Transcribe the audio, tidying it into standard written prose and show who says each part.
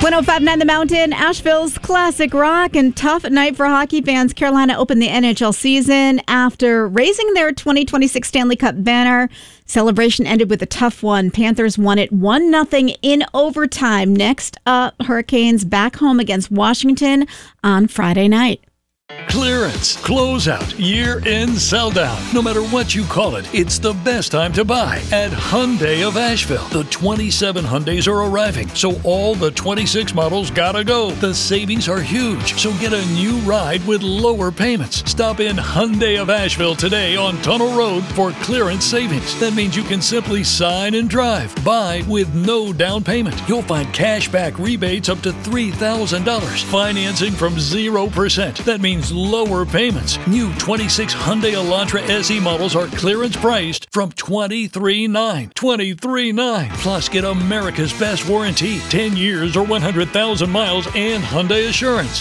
Speaker 1: 105.9 The Mountain, Asheville's classic rock and tough night for hockey fans. Carolina opened the NHL season after raising their 2026 Stanley Cup banner. Celebration ended with a tough one. Panthers won it 1-0 in overtime. Next up, Hurricanes back home against Washington on Friday night.
Speaker 2: Clearance, closeout, year-end sell-down. No matter what you call it, it's the best time to buy at Hyundai of Asheville. The 27 Hyundais are arriving, so all the 26 models gotta go. The savings are huge, so get a new ride with lower payments. Stop in Hyundai of Asheville today on Tunnel Road for clearance savings. That means you can simply sign and drive. Buy with no down payment. You'll find cash back rebates up to $3,000. Financing from 0%. That means lower payments. New 26 Hyundai Elantra SE models are clearance priced from $23,900. $23,900. Plus, get America's best warranty, 10 years or 100,000 miles, and Hyundai Assurance.